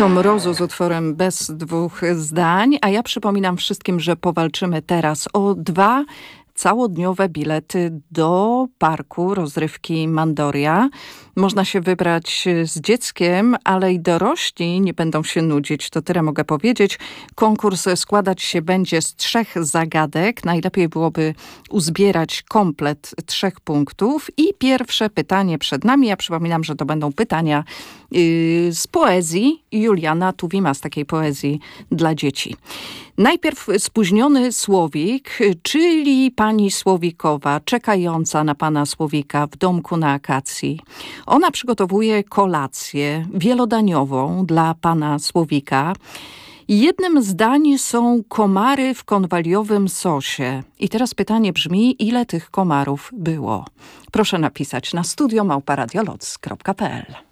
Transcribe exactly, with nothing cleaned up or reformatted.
To Mrozu z utworem Bez dwóch zdań, a ja przypominam wszystkim, że powalczymy teraz o dwa całodniowe bilety do parku rozrywki Mandoria. Można się wybrać z dzieckiem, ale i dorośli nie będą się nudzić, to tyle mogę powiedzieć. Konkurs składać się będzie z trzech zagadek. Najlepiej byłoby uzbierać komplet trzech punktów. I pierwsze pytanie przed nami. Ja przypominam, że to będą pytania yy, z poezji Juliana Tuwima, z takiej poezji dla dzieci. Najpierw spóźniony Słowik, czyli pani Słowikowa, czekająca na pana Słowika w domku na akacji. Ona przygotowuje kolację wielodaniową dla pana Słowika. Jednym z dań są komary w konwaliowym sosie. I teraz pytanie brzmi, ile tych komarów było? Proszę napisać na studio małpa radioloc kropka p l.